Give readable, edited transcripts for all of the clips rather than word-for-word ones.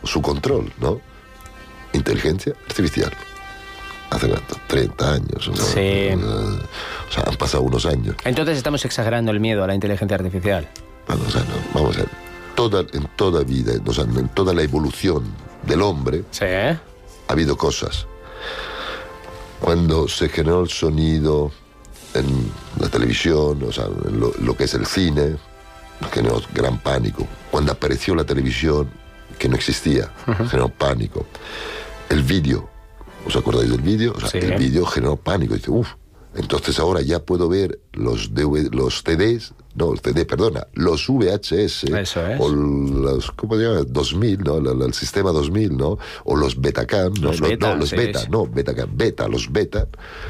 su control, ¿no? Inteligencia artificial. Hace cuánto, 30 años. ¿No? Sí. O sea, han pasado unos años. Entonces estamos exagerando el miedo a la inteligencia artificial. Bueno, o sea, no, vamos a ver. En toda vida, o sea, en toda la evolución del hombre, Sí. ha habido cosas. Cuando se generó el sonido en la televisión, o sea, lo que es el cine, generó gran pánico. Cuando apareció la televisión, que no existía, generó pánico. El vídeo, ¿os acordáis del vídeo? O sea, Sí. el vídeo generó pánico. Dice, entonces ahora ya puedo ver los CDs, no, los VHS, Eso es. o los, ¿cómo se llama? 2000, ¿no? El sistema 2000, ¿no? O los Betacam, ¿no? Los beta, los sí, beta, sí. no, Betacam, los beta.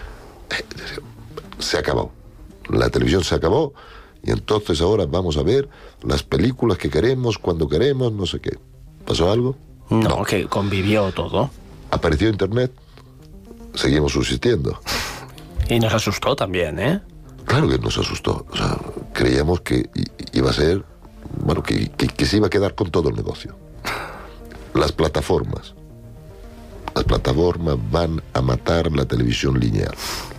Se acabó. La televisión se acabó y entonces ahora vamos a ver las películas que queremos, cuando queremos, no sé qué. ¿Pasó algo? No, que convivió todo. Apareció Internet, seguimos subsistiendo. Y nos asustó también, ¿eh? Claro que nos asustó. O sea, creíamos que iba a ser, bueno, que se iba a quedar con todo el negocio. Las plataformas van a matar la televisión lineal.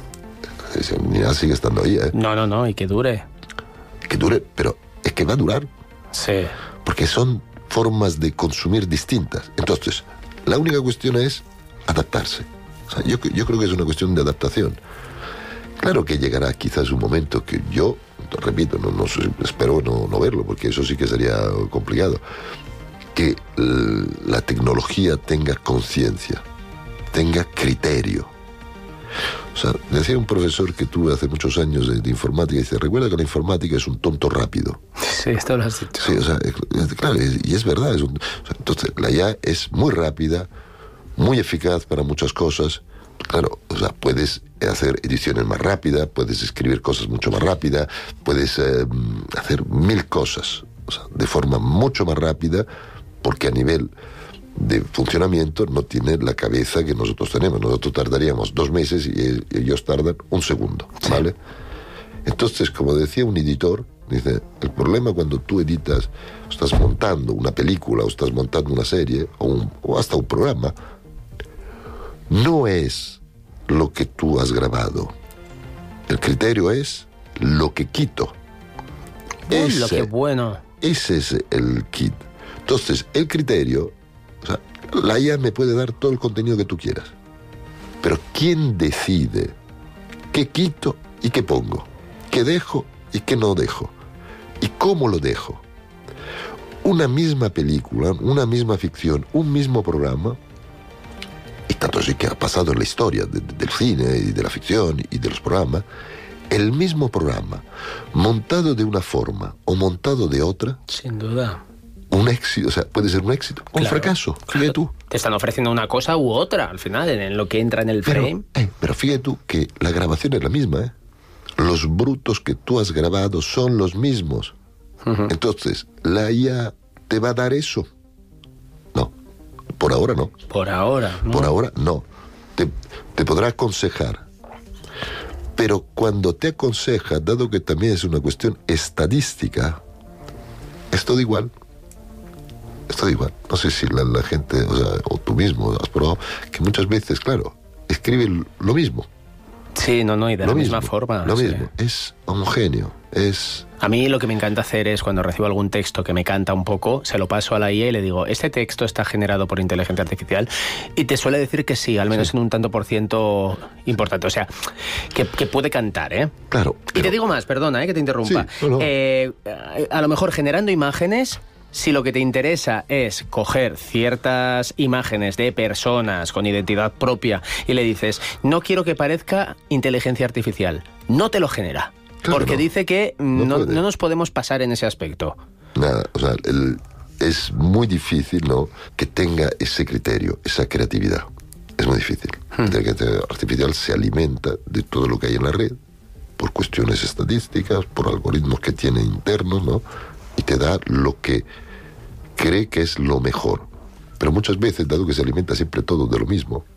Lineal sigue estando ahí, ¿eh? No, y que dure. Que dure, pero es que va a durar. Sí. Porque son formas de consumir distintas. Entonces, la única cuestión es adaptarse. O sea, yo creo que es una cuestión de adaptación. Claro que llegará quizás un momento que yo, repito, no sé, espero no verlo, porque eso sí que sería complicado, que la tecnología tenga conciencia, tenga criterio. O sea, decía un profesor que tuve hace muchos años de informática, dice, recuerda que la informática es un tonto rápido. Sí, esto lo has dicho. Sí, o sea, claro, y es verdad. Entonces, la IA es muy rápida, muy eficaz para muchas cosas. Claro, o sea, puedes hacer ediciones más rápidas, puedes escribir cosas mucho más rápidas, puedes hacer 1000 cosas, o sea, de forma mucho más rápida, porque a nivel de funcionamiento no tiene la cabeza que nosotros tenemos. Nosotros tardaríamos 2 meses y ellos tardan 1 segundo, ¿vale? Sí. Entonces, como decía un editor, dice, el problema cuando tú editas, estás montando una película o estás montando una serie o hasta un programa, no es lo que tú lo criterio es lo que quito. Lo que bueno. Ese es el kit. Entonces, el criterio, o sea, la IA me puede dar todo el contenido que tú quieras, pero ¿quién decide qué quito y qué pongo? ¿Qué dejo y qué no dejo? ¿Y cómo lo dejo? Una misma película, una misma ficción, un mismo programa, y tanto así que ha pasado en la historia del cine y de la ficción y de los programas, el mismo programa, montado de una forma o montado de otra, sin duda, un éxito, o sea, puede ser un éxito o un fracaso. Fíjate tú. Te están ofreciendo una cosa u otra, al final, en lo que entra en el frame. Pero fíjate tú que la grabación es la misma, ¿eh? Los brutos que tú has grabado son los mismos. Entonces, ¿la IA te va a dar eso? No. Por ahora no. Por ahora, ¿no? Por ahora no. Te podrá aconsejar. Pero cuando te aconseja, dado que también es una cuestión estadística, es todo igual. Es todo igual. No sé si la gente, o sea, o tú mismo has probado, que muchas veces, claro, escribe lo mismo. Sí, no, y de la misma forma. Lo mismo, es homogéneo, es... A mí lo que me encanta hacer es, cuando recibo algún texto que me canta un poco, se lo paso a la IA y le digo, ¿este texto está generado por inteligencia artificial? Y te suele decir que sí, al menos en un tanto por ciento importante. O sea, que puede cantar, ¿eh? Claro. Pero... Y te digo más, perdona, que te interrumpa. Sí, no. A lo mejor generando imágenes... Si lo que te interesa es coger ciertas imágenes de personas con identidad propia y le dices, no quiero que parezca inteligencia artificial, no te lo genera. Claro, porque dice que no nos podemos pasar en ese aspecto. Nada, o sea, es muy difícil, ¿no?, que tenga ese criterio, esa creatividad. Es muy difícil. La inteligencia artificial se alimenta de todo lo que hay en la red, por cuestiones estadísticas, por algoritmos que tiene internos, ¿no?, y te da lo que cree que es lo mejor. Pero muchas veces, dado que se alimenta siempre todo de lo mismo,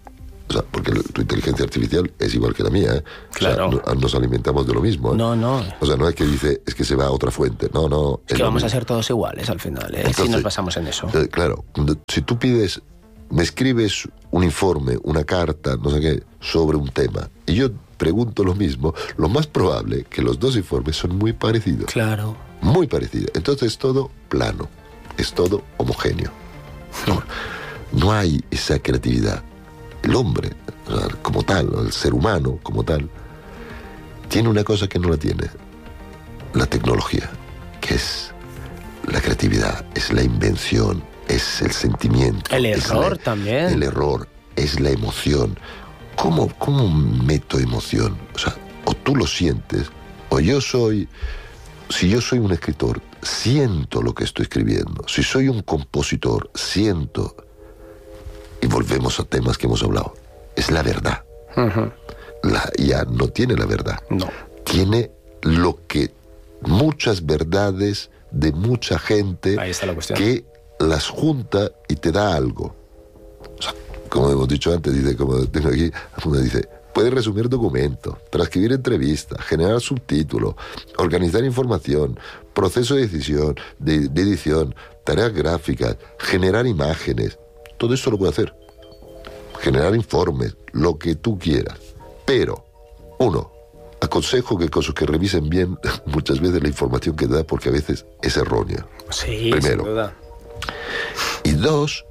O sea, porque tu inteligencia artificial es igual que la mía, ¿eh? Claro. O sea, nos alimentamos de lo mismo, ¿eh? No. O sea, no es que dice, es que se va a otra fuente. No. Es que vamos a ser todos iguales al final, entonces, si nos basamos en eso. Claro, si tú me escribes un informe, una carta, no sé qué, sobre un tema, y yo pregunto lo mismo, lo más probable que los dos informes son muy parecidos. Claro. Muy parecidos. Entonces es todo plano, es todo homogéneo. No hay esa creatividad. El hombre, o sea, como tal, el ser humano como tal, tiene una cosa que no la tiene, la tecnología, que es la creatividad, es la invención, es el sentimiento. El error también. El error, es la emoción. ¿Cómo meto emoción? O sea, o tú lo sientes, o si yo soy un escritor, siento lo que estoy escribiendo. Si soy un compositor, siento. Y volvemos a temas que hemos hablado. Es la verdad. Uh-huh. La IA no tiene la verdad. No. Tiene lo que muchas verdades de mucha gente. Ahí está la cuestión. Que las junta y te da algo. O sea, como hemos dicho antes, dice, como tengo aquí, uno dice, puede resumir documentos, transcribir entrevistas, generar subtítulos, organizar información, proceso de decisión, de edición, tareas gráficas, generar imágenes. Todo eso lo puede hacer. Generar informes, lo que tú quieras. Pero, aconsejo que revisen bien muchas veces la información que da, porque a veces es errónea. Sí, primero. Sin duda. Y 2,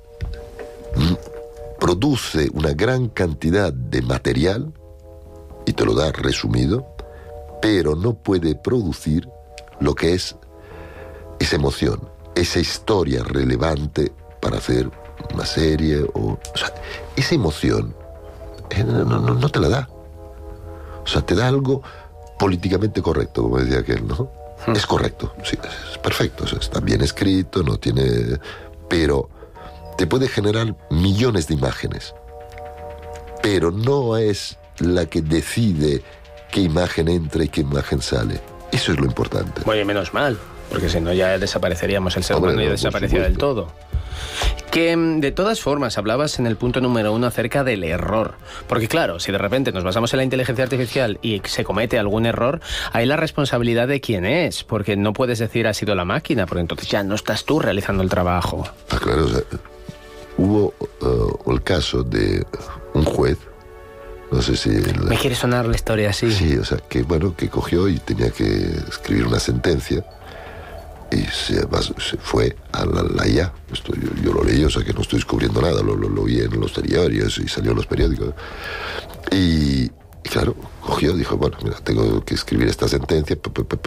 produce una gran cantidad de material y te lo da resumido, pero no puede producir lo que es esa emoción, esa historia relevante para hacer una serie o sea, esa emoción no te la da. O sea, te da algo políticamente correcto, como decía aquel, ¿no? Es correcto, sí, es perfecto, o sea, está bien escrito, no tiene... Pero te puede generar millones de imágenes, pero no es la que decide qué imagen entra y qué imagen sale. Eso es lo importante. Bueno, y menos mal, porque si no ya desapareceríamos el ser humano y desaparecía del todo. Que de todas formas hablabas en el punto número 1 acerca del error, porque claro, si de repente nos basamos en la inteligencia artificial y se comete algún error, hay la responsabilidad de quién es, porque no puedes decir ha sido la máquina, porque entonces ya no estás tú realizando el trabajo. Claro, o sea, hubo el caso de un juez, no sé si... ¿Me quiere sonar la historia así? Sí, o sea, que cogió y tenía que escribir una sentencia y se fue a la IA. Yo lo leí, o sea que no estoy descubriendo nada, lo vi en los diarios y salió en los periódicos. Y claro, cogió, dijo, bueno, mira, tengo que escribir esta sentencia,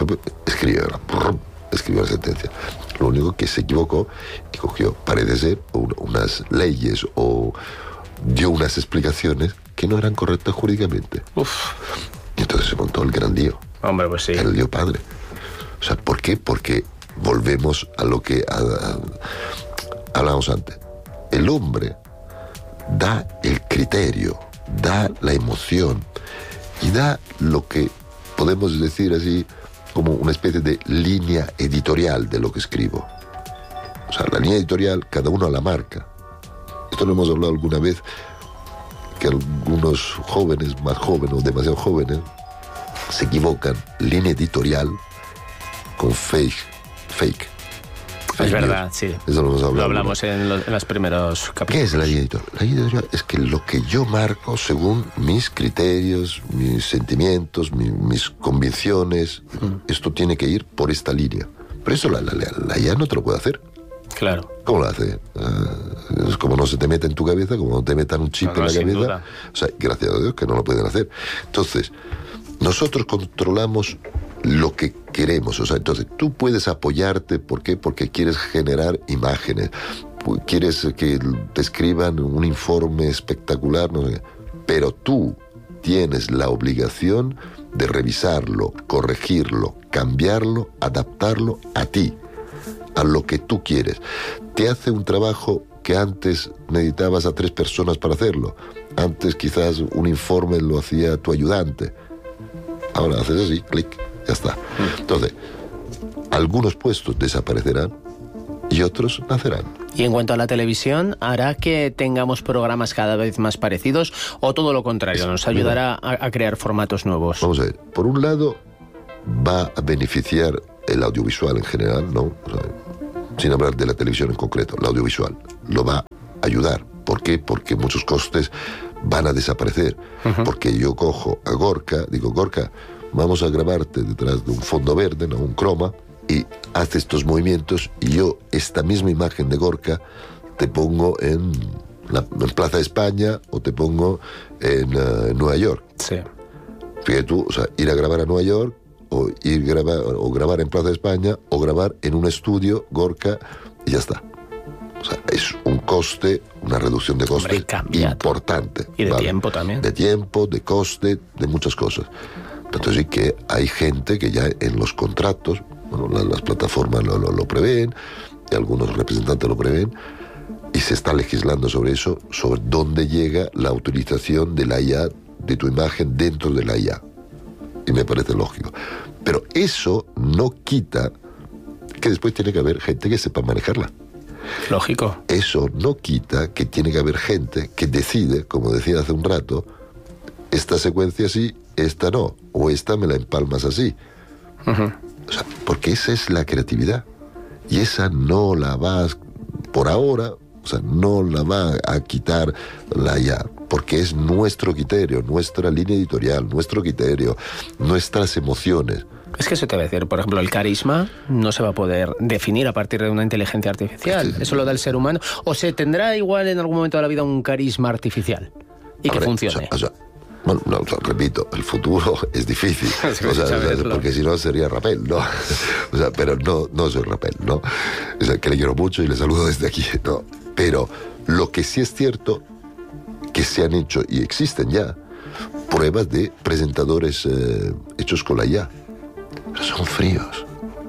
escribió la sentencia. Lo único que se equivocó y cogió, parece ser, unas leyes o dio unas explicaciones que no eran correctas jurídicamente. Uf. Y entonces se montó el gran lío. Hombre, pues sí. El lío padre. O sea, ¿por qué? Porque volvemos a lo que hablamos antes. El hombre da el criterio, da la emoción y da lo que podemos decir así como una especie de línea editorial de lo que escribo. O sea, la línea editorial cada uno la marca. Esto lo hemos hablado alguna vez, que algunos jóvenes, más jóvenes o demasiado jóvenes, se equivocan línea editorial con fake. Es verdad, sí. Eso lo hemos hablado. Lo hablamos en los primeros capítulos. ¿Qué es la línea editorial? La línea editorial es que lo que yo marco según mis criterios, mis sentimientos, mis convicciones, esto tiene que ir por esta línea. Pero eso la IA no te lo puede hacer. Claro. ¿Cómo lo hace? Es como no se te mete en tu cabeza, como no te metan un chip en la cabeza. Duda. O sea, gracias a Dios que no lo pueden hacer. Entonces, nosotros controlamos lo que queremos. O sea, entonces tú puedes apoyarte. ¿Por qué? Porque quieres generar imágenes. Quieres que te escriban un informe espectacular. No sé, pero tú tienes la obligación de revisarlo, corregirlo, cambiarlo, adaptarlo a ti, a lo que tú quieres. Te hace un trabajo que antes necesitabas a 3 personas para hacerlo. Antes quizás un informe lo hacía tu ayudante. Ahora haces así, clic, ya está. Entonces, algunos puestos desaparecerán y otros nacerán. Y en cuanto a la televisión, ¿hará que tengamos programas cada vez más parecidos o todo lo contrario, nos ayudará a crear formatos nuevos? Vamos a ver, por un lado va a beneficiar el audiovisual en general, ¿no? O sea, sin hablar de la televisión en concreto, el audiovisual lo va a ayudar. ¿Por qué? Porque muchos costes van a desaparecer. Porque yo cojo a Gorka, digo, Gorka, vamos a grabarte detrás de un fondo verde, ¿no? Un croma, y hace estos movimientos, y yo esta misma imagen de Gorka te pongo en Plaza España o te pongo en Nueva York. Sí. Fíjate tú, o sea, ir a grabar a Nueva York o grabar en Plaza España o grabar en un estudio Gorka y ya está. O sea, es un coste, una reducción de costes importante. Y de tiempo también. De tiempo, de coste, de muchas cosas. Entonces sí que hay gente que ya en los contratos, bueno, las plataformas lo prevén, y algunos representantes lo prevén, y se está legislando sobre eso, sobre dónde llega la utilización de la IA, de tu imagen dentro de la IA. Y me parece lógico. Pero eso no quita que después tiene que haber gente que sepa manejarla. Lógico. Eso no quita que tiene que haber gente que decide, como decía hace un rato, esta secuencia sí, esta no, o esta me la empalmas así. O sea, porque esa es la creatividad. Y esa no la vas, por ahora, o sea, no la va a quitar la IA, porque es nuestro criterio, nuestra línea editorial, nuestro criterio, nuestras emociones. Es que eso te va a decir, por ejemplo, el carisma no se va a poder definir a partir de una inteligencia artificial. Eso lo da el ser humano. O se tendrá igual en algún momento de la vida un carisma artificial y que funcione. Bueno, no, repito, el futuro es difícil, porque si no sería Rapel, ¿no? O sea, pero no soy Rapel, ¿no? O sea, que le quiero mucho y le saludo desde aquí, ¿no? Pero lo que sí es cierto, que se han hecho, y existen ya, pruebas de presentadores hechos con la IA. Pero son fríos.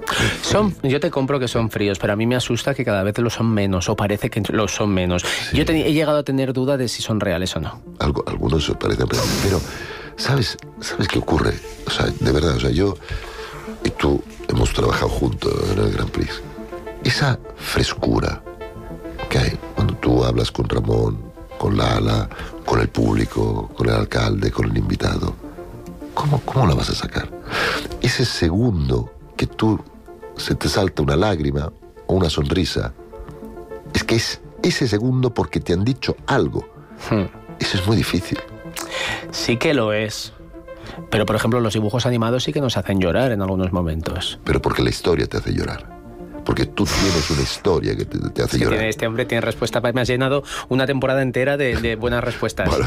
Yo te compro que son fríos, pero a mí me asusta que cada vez lo son menos, o parece que lo son menos. Sí. Yo he llegado a tener duda de si son reales o no. Algunos parecen reales, pero ¿sabes qué ocurre? O sea, de verdad, o sea, yo y tú hemos trabajado juntos en el Grand Prix. Esa frescura que hay cuando tú hablas con Ramón, con Lala, con el público, con el alcalde, con el invitado, ¿cómo la vas a sacar? Ese segundo que tú se te salta una lágrima o una sonrisa, es que es ese segundo porque te han dicho algo. Eso es muy difícil. Sí que lo es. Pero, por ejemplo, los dibujos animados sí que nos hacen llorar en algunos momentos. Pero porque la historia te hace llorar. Porque tú tienes una historia que te hace llorar. Este hombre tiene respuesta. Me has llenado una temporada entera de buenas respuestas. Bueno,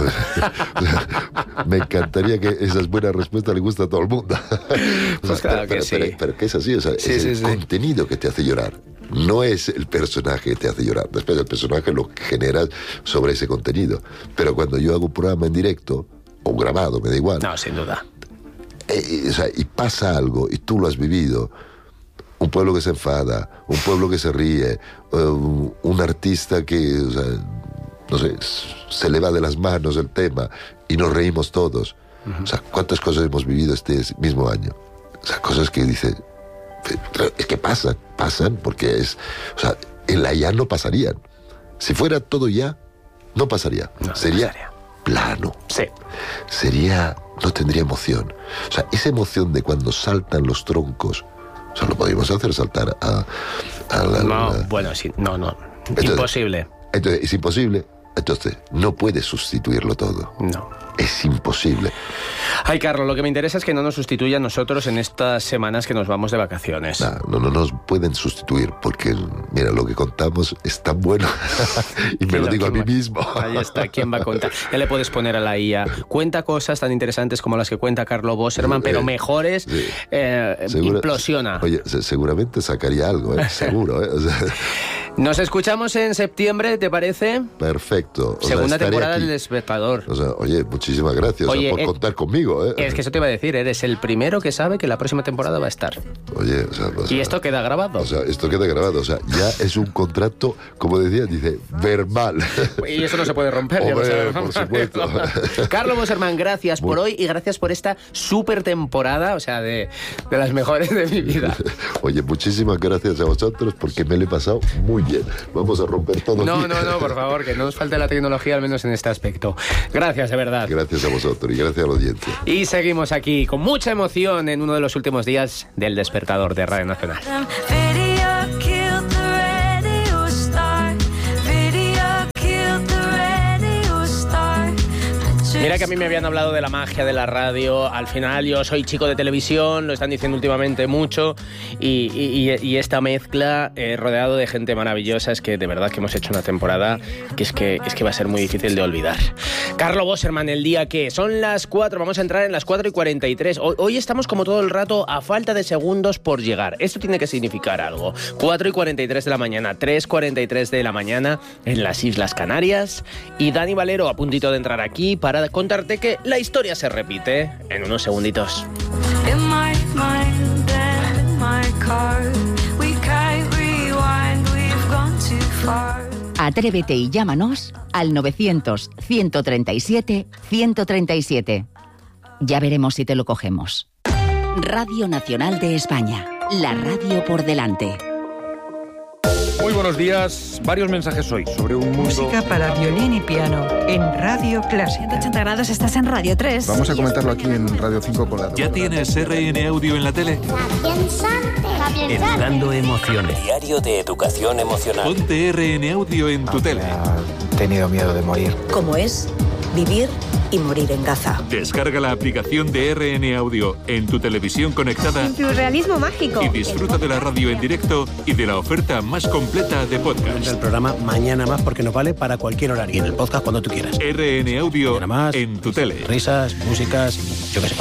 me encantaría que esas buenas respuestas le gusten a todo el mundo. Pues claro que sí. Pero que es así, o sea, es el contenido que te hace llorar. No es el personaje que te hace llorar. Después el personaje lo generas sobre ese contenido. Pero cuando yo hago un programa en directo, o grabado, me da igual. No, sin duda. O sea, y pasa algo, y tú lo has vivido. Un pueblo que se enfada, un pueblo que se ríe, un artista que, o sea, no sé, se le va de las manos el tema y nos reímos todos. O sea, ¿cuántas cosas hemos vivido este mismo año? O sea, cosas que dice, es que pasan porque o sea, en la IA no pasarían. Si fuera todo ya, no pasaría. Sería plano. Sí. No tendría emoción. O sea, esa emoción de cuando saltan los troncos, o sea, lo podríamos hacer saltar a bueno, sí, no. Entonces, imposible. Entonces, es imposible. Entonces, no puedes sustituirlo todo. No. Es imposible. Ay, Carlos, lo que me interesa es que no nos sustituya a nosotros en estas semanas que nos vamos de vacaciones. No nos pueden sustituir porque, mira, lo que contamos es tan bueno y me lo digo a mí mismo. Ahí está, ¿quién va a contar? Ya le puedes poner a la IA. Cuenta cosas tan interesantes como las que cuenta Carlo Bosserman, pero mejores. Implosiona. Oye, seguramente sacaría algo, seguro. O sea. Nos escuchamos en septiembre, ¿te parece? Perfecto. Segunda temporada del Despertador. O sea, oye, muchísimas gracias por contar conmigo. Es que eso te iba a decir, eres el primero que sabe que la próxima temporada va a estar. Oye, y esto queda grabado. O sea, esto queda grabado. O sea, ya es un contrato, como decía, dice, verbal. Y eso no se puede romper. Hombre, por supuesto. Carlo Boserman, gracias por hoy y gracias por esta súper temporada, o sea, de las mejores de mi vida. Oye, muchísimas gracias a vosotros porque me lo he pasado muy bien. Vamos a romper todo. No, por favor, que no nos falte la tecnología, al menos en este aspecto. Gracias, de verdad. Gracias a vosotros y gracias a la audiencia. Y seguimos aquí con mucha emoción en uno de los últimos días del Despertador de Radio Nacional. Mira que a mí me habían hablado de la magia de la radio. Al final yo soy chico de televisión, lo están diciendo últimamente mucho, y esta mezcla rodeado de gente maravillosa, es que de verdad que hemos hecho una temporada que es que va a ser muy difícil de olvidar. Carlo Boserman, el día que son las 4, vamos a entrar en las 4:43. Hoy estamos como todo el rato a falta de segundos por llegar. Esto tiene que significar algo. 4:43 de la mañana, 3:43 de la mañana en las Islas Canarias, y Dani Valero a puntito de entrar aquí para contarte que la historia se repite en unos segunditos. Atrévete y llámanos al 900-137-137. Ya veremos si te lo cogemos. Radio Nacional de España, la radio por delante. Muy buenos días. Varios mensajes hoy sobre un mundo... Música para violín y piano en Radio Clásica. 180 grados, estás en Radio 3. Vamos a comentarlo aquí en Radio 5 con la... ¿Ya tienes RN Audio en la tele? Educando emociones. Diario de educación emocional. Ponte RN Audio en tu tele. He tenido miedo de morir. ¿Cómo es vivir y morir en Gaza? Descarga la aplicación de RN Audio en tu televisión conectada. Surrealismo mágico. Y disfruta de la radio en directo y de la oferta más completa de podcast. El programa Mañana Más porque nos vale para cualquier horario. Y en el podcast cuando tú quieras. RN Audio Más, en tu tele. Risas, músicas, yo qué sé.